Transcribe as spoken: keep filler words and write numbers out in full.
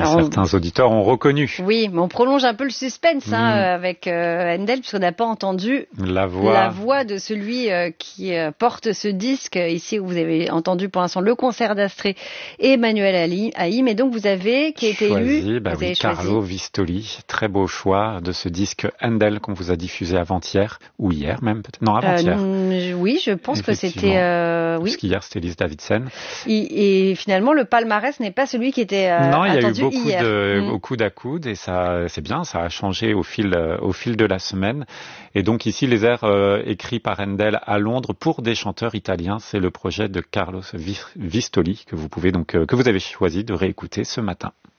Alors, certains on... auditeurs ont reconnu. Oui, mais on prolonge un peu le suspense mmh. hein, avec euh, Handel, puisqu'on n'a pas entendu la voix, la voix de celui euh, qui euh, porte ce disque. Ici, vous avez entendu pour l'instant le concert d'Astrée et Emmanuel Haïm, et donc vous avez, qui a été choisi, élu, bah vous oui, avez Carlo choisi. Vistoli. Très beau choix de ce disque Handel qu'on vous a diffusé avant-hier, ou hier même, peut-être. Non, avant-hier. Euh, oui, je pense que c'était... Euh, oui. Parce qu'hier, c'était Lise Davidsen. Et, et finalement, le palmarès n'est pas celui qui était euh, non, il y a eu attendu beaucoup hier. de, mmh. au coude à coude, et ça, c'est bien, ça a changé au fil, au fil de la semaine. Et donc ici, les airs euh, écrits par Handel à Londres pour des chanteurs italiens, c'est le projet de Carlo Vistoli que vous pouvez donc, euh, que vous avez choisi de réécouter ce matin.